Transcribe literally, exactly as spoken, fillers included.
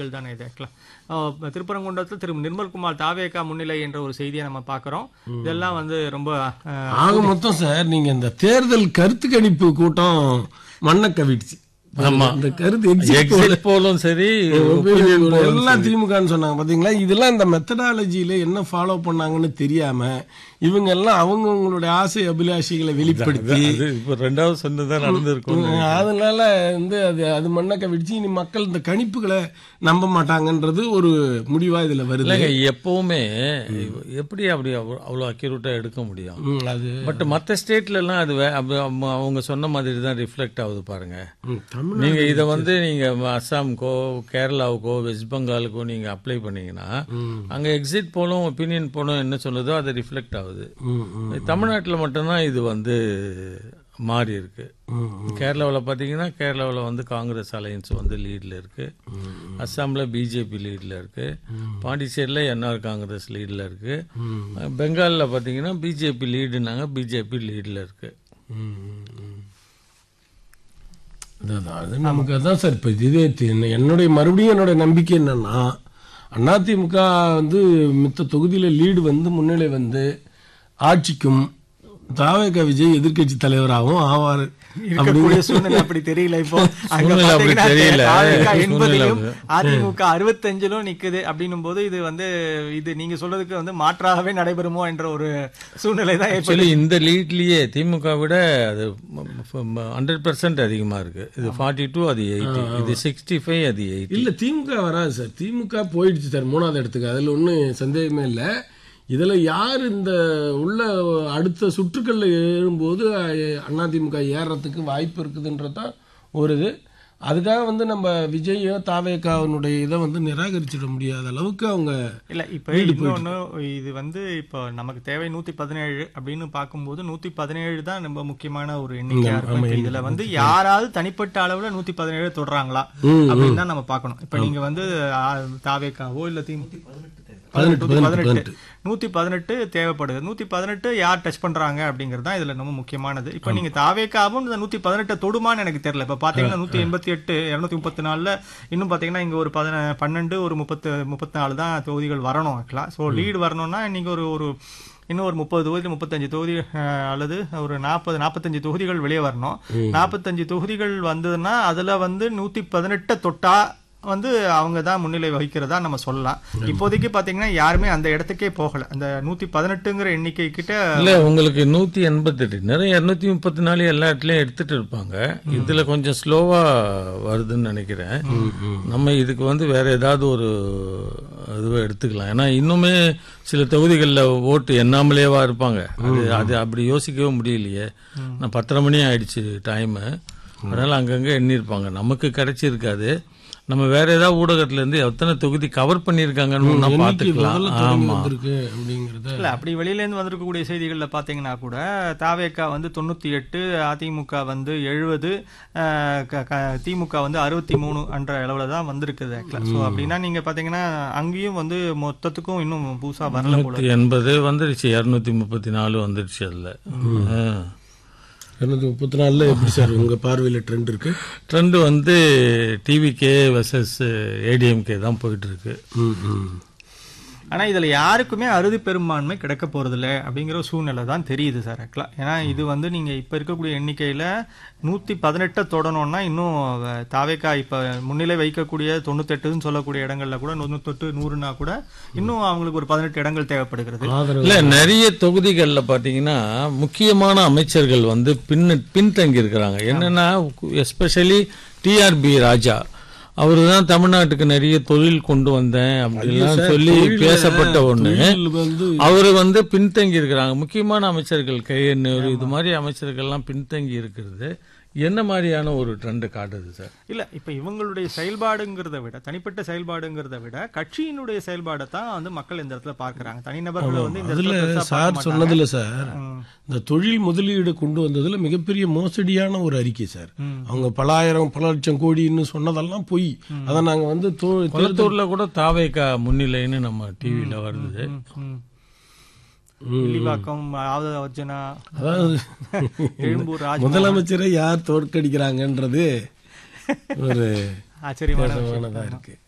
செய்திகள் தானே இது. திருப்பரங்குன்றத்தில் திரு நிர்மல்குமார் தாவேகா முன்னிலை என்ற ஒரு செய்தியை நம்ம பார்க்குறோம். இதெல்லாம் வந்து ரொம்ப ஆக மொத்தம் சார் நீங்க இந்த தேர்தல் கருத்து கணிப்பு கூட்டம் மண்ணை கவிடுச்சு. இந்த கருத்து போலும் சரி எல்லாம் திமுகன்னு சொன்னாங்க பாத்தீங்களா. இதெல்லாம் இந்த மெத்தடாலஜியில என்ன ஃபாலோ பண்ணாங்கன்னு தெரியாம இவங்க எல்லாம் அவங்க அவங்களுடைய ஆசை அபிலாஷைகளை வெளிப்படுத்தி இப்ப ரெண்டாவது சொன்னதான் நடந்திருக்கும். அதனால வந்து அது அது மண்ணக்க விடுச்சு. இனி மக்கள் இந்த கணிப்புகளை நம்ப மாட்டாங்கன்றது ஒரு முடிவா இதுல வருது. எப்பவுமே எப்படி அப்படி அவ்வளவு அக்யூரேட்டா எடுக்க முடியும் அது. பட் மற்ற ஸ்டேட்ல எல்லாம் அது அவங்க சொன்ன மாதிரி தான் ரிஃப்ளெக்ட் ஆகுது பாருங்க. நீங்க இத வந்து நீங்க அஸ்ஸாமுக்கோ கேரளாவுக்கோ வெஸ்ட் பெங்காலுக்கோ நீங்க அப்ளை பண்ணீங்கன்னா அங்க எக்ஸிட் போலும் ஒப்பீனியன் போலும் என்ன சொல்லுதோ அது ரிஃப்ளெக்ட் ஆகுது. தமிழ்நாட்டில் மட்டும்தான் இது வந்து மாறி இருக்கு. கேரளாவில் பார்த்தீங்கன்னா கேரளாவில் வந்து காங்கிரஸ் அலையன்ஸ் வந்து லீட்ல இருக்கு. அஸ்ஸாமில் பிஜேபி லீட்ல இருக்கு. பாண்டிச்சேரியில் என்ஆர் காங்கிரஸ் லீட்ல இருக்கு. பெங்காலில் பார்த்தீங்கன்னா பிஜேபி லீடுனாங்க, பிஜேபி லீட்ல இருக்கு. அது நமக்கு அதான் சார் இப்போ இது என்னுடைய மறுபடியும் என்னோட நம்பிக்கை என்னன்னா அதிமுக வந்து மித்த தொகுதியில லீடு வந்து முன்னிலை வந்து ஆட்சிக்கும் தாவேகா விஜய் எதிர்கட்சி தலைவராகவும் ஆவார். அப்படி தெரியல. இப்போ அதிமுக அறுபத்தஞ்சிலும் நிக்குது அப்படின்னும் போது இது வந்து இது நீங்க சொல்றதுக்கு வந்து மாற்றாகவே நடைபெறுமோ என்ற ஒரு சூழ்நிலை தான் ஏற்படுது. இந்த லீட்லயே திமுக விட அது ஹண்ட்ரட் பெர்சென்ட் அதிகமா இருக்கு. இது ஃபார்ட்டி டூ அது எயிட்டி, இது சிக்ஸ்டி ஃபைவ் அது எயிட்டி. இல்ல திமுக வராது சார். திமுக போயிடுச்சு சார் மூணாவது இடத்துக்கு. அதுல ஒன்னும் சந்தேகமே இல்லை. இதுல யார் இந்த உள்ள அடுத்த சுற்றுக்கள்ல ஏறும்போது அதிமுக ஏறத்துக்கு வாய்ப்பு இருக்குதுன்றதான் ஒரு இது. அதுக்காக வந்து நம்ம விஜயோ தாவேகாவுடைய இதை வந்து நிராகரிச்சிட முடியாத அளவுக்கு அவங்க இல்ல. இப்ப இன்னொன்னு இது வந்து இப்போ நமக்கு தேவை நூத்தி பதினேழு அப்படின்னு பார்க்கும்போது நூத்தி பதினேழு தான் ரொம்ப முக்கியமான ஒரு எண்ணிக்கையா இருக்கும். இதுல வந்து யாராவது தனிப்பட்ட அளவுல நூத்தி பதினேழு தொடுறாங்களா அப்படின்னு தான் நம்ம பார்க்கணும். இப்ப நீங்க வந்து தாவேகாவோ இல்ல திமுக பதினெட்டு நூத்தி பதினெட்டு தேவைப்படுது. நூத்தி பதினெட்டு யார் டச் பண்றாங்க அப்படிங்கிறது தான் இதுல ரொம்ப முக்கியமானது. இப்ப நீங்க தாவேகாவும் இந்த நூத்தி பதினெட்டு தொடுமான்னு எனக்கு தெரியல. இப்ப பாத்தீங்கன்னா நூத்தி எண்பத்தி எட்டு இருநூத்தி முப்பத்தி நாலுல இன்னும் பாத்தீங்கன்னா இங்க ஒரு பன்னெண்டு ஒரு முப்பத்து முப்பத்தி நாலு தான் தொகுதிகள் வரணும். ஆக்சுவலா சோ லீடு வரணும்னா நீங்க ஒரு ஒரு இன்னும் ஒரு முப்பது தொகுதி முப்பத்தஞ்சு தொகுதி அல்லது ஒரு நாற்பது நாற்பத்தஞ்சு தொகுதிகள் வெளியே வரணும். நாற்பத்தஞ்சு தொகுதிகள் வந்ததுன்னா அதுல வந்து நூத்தி பதினெட்டு தொட்டா வந்து அவங்க தான் முன்னிலை வகிக்கிறதா நம்ம சொல்லலாம். இப்போதைக்கு பாத்தீங்கன்னா யாருமே அந்த இடத்துக்கே போகல. அந்த நூத்தி பதினெட்டுங்கிற எண்ணிக்கை கிட்ட இல்ல. உங்களுக்கு நூத்தி எண்பத்தி எட்டு நிறைய இருநூத்தி முப்பத்தி நாலு எல்லா இடத்துலயும் எடுத்துட்டு இருப்பாங்க. இதுல கொஞ்சம் ஸ்லோவா வருதுன்னு நினைக்கிறேன். நம்ம இதுக்கு வந்து வேற ஏதாவது ஒரு இதுவை எடுத்துக்கலாம். ஏன்னா இன்னுமே சில தொகுதிகளில் ஓட்டு எண்ணாமலேவா இருப்பாங்க. அது அது அப்படி யோசிக்கவே முடியலையே. நான் பத்தரை மணி ஆயிடுச்சு டைமு. அதனால அங்கங்க எண்ணிருப்பாங்க. நமக்கு கிடைச்சிருக்காது. நம்ம வேற ஏதாவது ஊடகத்துல இருந்து எத்தனை தொகுதி கவர் பண்ணிருக்காங்கன்னு பாத்துக்கலாம். இல்ல அப்படி வெளியில இருந்து வந்திருக்கக்கூடிய செய்திகள்ல பாத்தீங்கன்னா கூட தாவேகா வந்து தொண்ணூத்தி எட்டு, அதிமுக வந்து எழுபது, திமுக வந்து அறுபத்தி மூணு என்ற அளவுல தான் வந்திருக்குது. சோ அப்படின்னா நீங்க பாத்தீங்கன்னா அங்கேயும் வந்து மொத்தத்துக்கும் இன்னும் புதுசா வரல. எண்பது வந்துருச்சு, இருநூத்தி முப்பத்தி நாலு வந்துருச்சு. அதுல இருநூத்தி முப்பத்தி நாலுல எப்படி சார் உங்க பார்வையில ட்ரெண்ட் இருக்கு? ட்ரெண்ட் வந்து டிவிகே வெர்சஸ் ஏடிஎம்கே தான் போயிட்டு இருக்கு. ஆனா இதுல யாருக்குமே அறுதி பெரும்பான்மை கிடைக்க போறது இல்லை அப்படிங்கிற சூழ்நிலை தான் தெரியுது சார். ஏன்னா இது வந்து நீங்க இப்ப இருக்கக்கூடிய எண்ணிக்கையில நூத்தி பதினெட்டை தொடணும்னா இன்னும் தாவேகா இப்ப முன்னிலை வைக்கக்கூடிய தொண்ணூத்தி எட்டுன்னு சொல்லக்கூடிய இடங்கள்ல கூட தொண்ணூத்தெட்டு நூறுனா கூட இன்னும் அவங்களுக்கு ஒரு பதினெட்டு இடங்கள் தேவைப்படுகிறது. இல்ல நிறைய தொகுதிகள்ல பாத்தீங்கன்னா முக்கியமான அமைச்சர்கள் வந்து பின் பின்தங்கி இருக்கிறாங்க. என்னன்னா எஸ்பெஷலி டிஆர்பி ராஜா அவரு தான் தமிழ்நாட்டுக்கு நிறைய தொழில் கொண்டு வந்தேன் அப்படின்லாம் சொல்லி பேசப்பட்ட ஒண்ணு. அவரு வந்து பின்தங்கி இருக்கிறாங்க. முக்கியமான அமைச்சர்கள் கையெண்ணூர் இது மாதிரி அமைச்சர்கள் எல்லாம் பின்தங்கி இருக்கிறது என்ன மாதிரியான ஒரு ட்ரெண்ட் காட்டுது சார்? இல்ல இப்ப இவங்களுடைய செயல்பாடுங்கிறத விட தனிப்பட்ட செயல்பாடுங்கிறத விட கட்சியினுடைய செயல்பாடை தான் வந்து மக்கள் இந்த இடத்துல பார்க்கறாங்க. தனிநபர்களை வந்து இந்த இடத்துல சார் சொன்னதுல சார் இந்த தொழில் முதலீடு கொண்டு வந்ததுல மிகப்பெரிய மோசடியான ஒரு அறிக்கை சார். அவங்க பலாயிரம் பல லட்சம் கோடின்னு சொன்னதெல்லாம் போய் அதை நாங்க வந்து கொளத்தூர்ல கூட தாவேகா முன்னிலைன்னு நம்ம டிவில வருது. முதலமைச்சரை யார் தோற்கடிக்கிறாங்கன்றது ஒரு ஆச்சரியமானதா இருக்கு.